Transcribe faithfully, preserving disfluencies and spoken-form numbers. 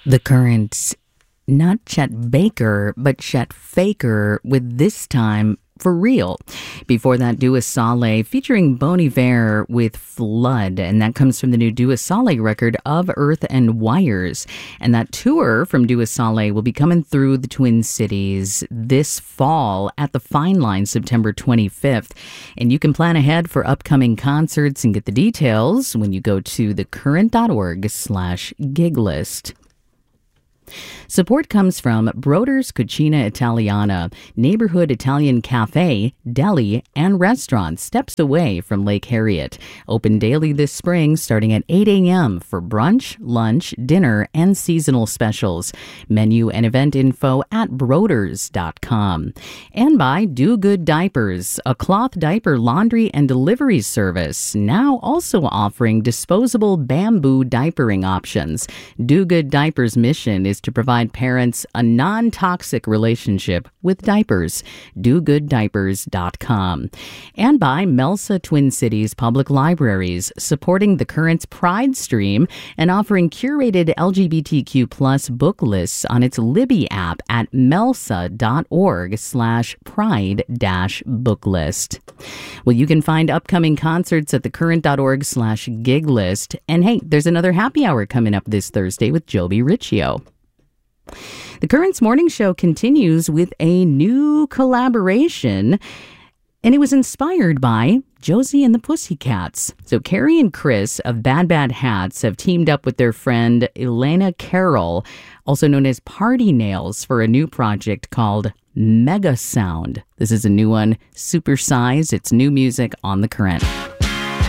The Current's not Chet Baker, but Chet Faker, with this time For Real. Before that, Dua Saleh featuring Bon Iver with Flood, and that comes from the new Dua Saleh record Of Earth and Wires. And that tour from Dua Saleh will be coming through the Twin Cities this fall at the Fine Line September twenty-fifth. And you can plan ahead for upcoming concerts and get the details when you go to thecurrent.org slash gig list. Support comes from Broder's Cucina Italiana, neighborhood Italian cafe, deli, and restaurant steps away from Lake Harriet. Open daily this spring starting at eight a.m. for brunch, lunch, dinner, and seasonal specials. Menu and event info at broders dot com. And by Do Good Diapers, a cloth diaper laundry and delivery service, now also offering disposable bamboo diapering options. Do Good Diapers' mission is to provide parents a non-toxic relationship with diapers. do good diapers dot com. And by Melsa Twin Cities Public Libraries, supporting the Current's Pride Stream and offering curated L G B T Q plus book lists on its Libby app at melsa.org slash pride dash book list. Well, you can find upcoming concerts at thecurrent.org slash gig list. And hey, there's another happy hour coming up this Thursday with Joby Riccio. The Current's morning show continues with a new collaboration, and it was inspired by Josie and the Pussycats. So Carrie and Chris of Bad Bad Hats have teamed up with their friend Elena Carroll, also known as Party Nails, for a new project called Mega Sound. This is a new one, super size. It's new music on The Current.